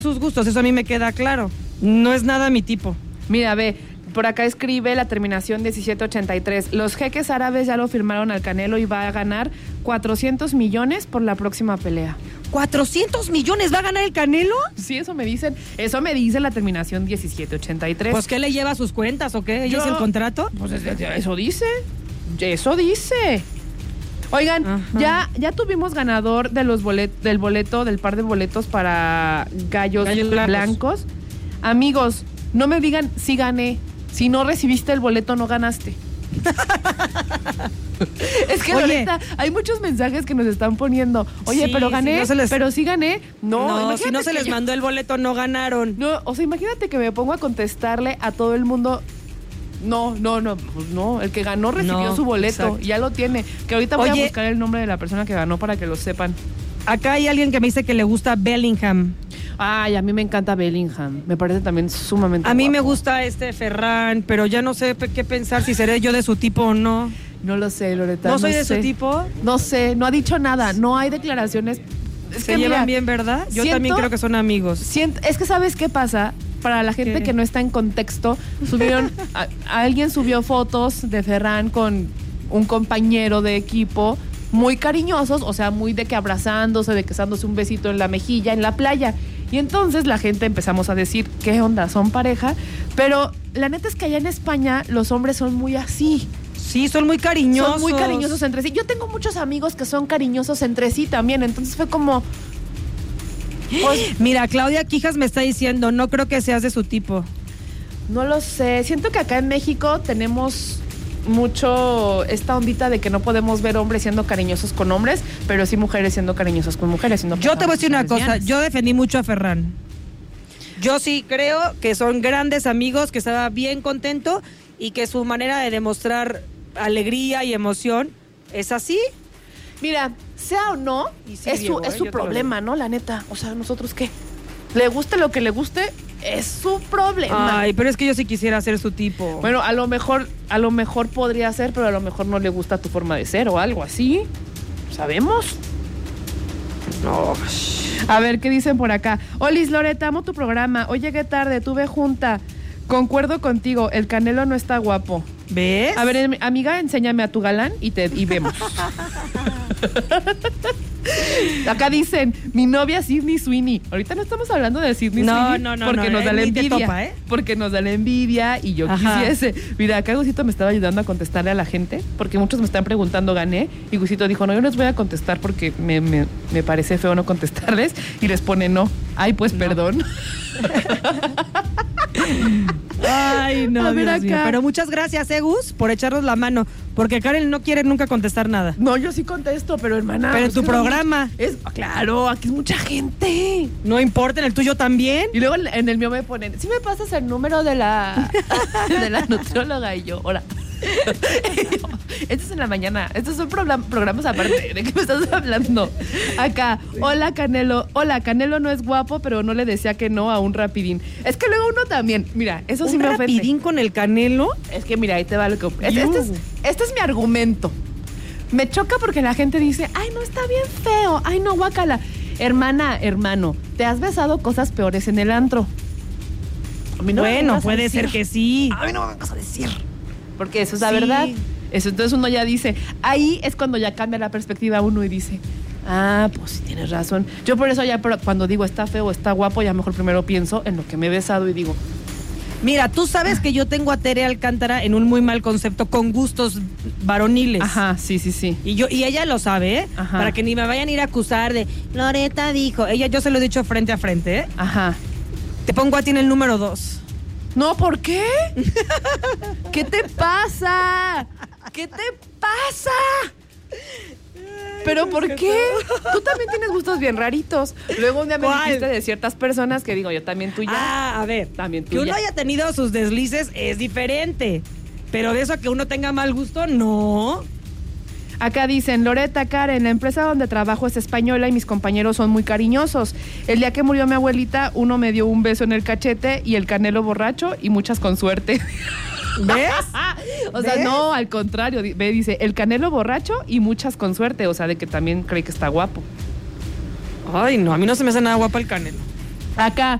sus gustos, eso a mí me queda claro. No es nada mi tipo. Mira, ve, por acá escribe la terminación 1783. Los jeques árabes ya lo firmaron al Canelo y va a ganar 400 millones por la próxima pelea. ¿400 millones va a ganar el Canelo? Sí, eso me dicen. Eso me dice la terminación 1783. Pues, ¿qué le lleva a sus cuentas o qué? ¿Ella es el contrato? Pues eso dice. Eso dice. Oigan, ya tuvimos ganador de los del par de boletos para gallos blancos. Amigos, no me digan si gané. Si no recibiste el boleto, no ganaste. Es que ahorita hay muchos mensajes que nos están poniendo. Oye, sí, pero gané, si no pero sí gané. No, si no se les mandó el boleto, no ganaron. No, o sea, imagínate que me pongo a contestarle a todo el mundo. No, pues no, el que ganó recibió su boleto, exacto. Ya lo tiene. Que ahorita voy a buscar el nombre de la persona que ganó para que lo sepan. Acá hay alguien que me dice que le gusta Bellingham. Ay, a mí me encanta Bellingham. Me parece también sumamente A mí guapo. me gusta Ferran, pero ya no sé qué pensar, si seré yo de su tipo o no. No lo sé, Loreta. ¿No soy de su tipo? No sé, no ha dicho nada. No hay declaraciones. Se llevan bien, ¿verdad? Yo también creo que son amigos. Es que ¿sabes qué pasa? Para la gente que no está en contexto, alguien subió fotos de Ferran con un compañero de equipo muy cariñosos, o sea, muy de que abrazándose, de que dándose un besito en la mejilla, en la playa. Y entonces la gente empezamos a decir, ¿qué onda? ¿Son pareja? Pero la neta es que allá en España los hombres son muy así. Sí, son muy cariñosos. Son muy cariñosos entre sí. Yo tengo muchos amigos que son cariñosos entre sí también, entonces fue como... Pues, mira, Claudia Quijas me está diciendo, no creo que seas de su tipo. No lo sé, siento que acá en México tenemos mucho esta ondita de que no podemos ver hombres siendo cariñosos con hombres, pero sí mujeres siendo cariñosas con mujeres. Yo te voy a decir una cosa, yo defendí mucho a Ferran. Yo sí creo que son grandes amigos, que estaba bien contento y que su manera de demostrar alegría y emoción es así. Mira, sea o no, sí, es su problema, ¿no? La neta, o sea, ¿nosotros qué? Le guste lo que le guste, es su problema. Ay, pero es que yo sí quisiera ser su tipo. Bueno, a lo mejor podría ser, pero a lo mejor no le gusta tu forma de ser o algo así. ¿Sabemos? No. A ver, ¿qué dicen por acá? Olis, Loreta, amo tu programa. Hoy llegué tarde, tuve junta. Concuerdo contigo, el Canelo no está guapo. ¿Ves? A ver, amiga, enséñame a tu galán y vemos. Acá dicen, mi novia Sydney Sweeney. Ahorita no estamos hablando de Sydney Sweeney. No, porque nos da la envidia. Topa, ¿eh? Porque nos da la envidia y yo quisiese. Mira, acá Gusito me estaba ayudando a contestarle a la gente, porque muchos me están preguntando, gané. Y Gusito dijo, no, yo no les voy a contestar porque me parece feo no contestarles. Y les pone no. Ay, pues perdón. Ay, no, a ver Dios acá. mío. Pero muchas gracias, Gus, por echarnos la mano. Porque Karen no quiere nunca contestar nada. No, yo sí contesto, pero hermana. Pero en tu programa. Claro, aquí es mucha gente. No importa, en el tuyo también. Y luego en el mío me ponen, ¿sí me pasas el número de la nutrióloga? Y yo, ahora. Esto es en la mañana. Estos son programas aparte. ¿De qué me estás hablando? Acá, hola Canelo. Hola, Canelo no es guapo, pero no le decía que no a un rapidín. Es que luego uno también, mira, eso sí me ofende. ¿Un rapidín con el Canelo? Es que mira, ahí te va lo que... Este es mi argumento. Me choca porque la gente dice, ay, no, está bien feo. Ay, no, guácala. Hermano, te has besado cosas peores en el antro. A mí no bueno, puede ser que sí. A mí no me vas a decir. Porque eso es la verdad. Eso, entonces uno ya dice, ahí es cuando ya cambia la perspectiva uno y dice, pues sí tienes razón. Yo por eso ya cuando digo está feo o está guapo, ya mejor primero pienso en lo que me he besado y digo, mira, tú sabes que yo tengo a Tere Alcántara en un muy mal concepto, con gustos varoniles. Ajá, sí. Y ella lo sabe, ¿eh? Ajá. Para que ni me vayan a ir a acusar de Loreta dijo. Yo se lo he dicho frente a frente, ¿eh? Ajá. Te pongo a ti en el número 2. No, ¿por qué? ¿Qué te pasa? ¿Qué te pasa? ¿Pero por qué? Tú también tienes gustos bien raritos. Luego un día me dijiste de ciertas personas que digo, yo también tuya. A ver, también tuya. Que uno haya tenido sus deslices es diferente. Pero de eso a que uno tenga mal gusto, no. Acá dicen, Loreta, Karen, la empresa donde trabajo es española y mis compañeros son muy cariñosos. El día que murió mi abuelita, uno me dio un beso en el cachete y el Canelo borracho y muchas con suerte. ¿Ves? O sea, no, al contrario, dice, el Canelo borracho y muchas con suerte, o sea, de que también cree que está guapo. Ay, no, a mí no se me hace nada guapa el Canelo. Acá,